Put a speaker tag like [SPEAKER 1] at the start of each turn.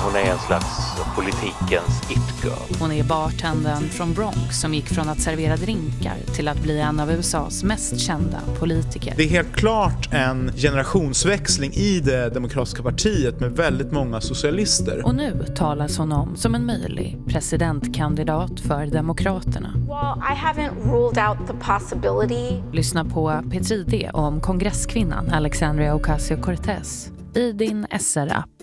[SPEAKER 1] hon är en slags politikens it-girl.
[SPEAKER 2] Hon är bartendern från Bronx som gick från att servera drinkar till att bli en av USAs mest kända politiker.
[SPEAKER 3] Det är helt klart en generationsväxling i det demokratiska partiet med väldigt många socialister.
[SPEAKER 2] Och nu talas hon om som en möjlig presidentkandidat för Demokraterna.
[SPEAKER 4] Well, I haven't ruled out the possibility.
[SPEAKER 2] Lyssna på P3D om kongresskvinnan Alexandria Ocasio-Cortez i din SR-app.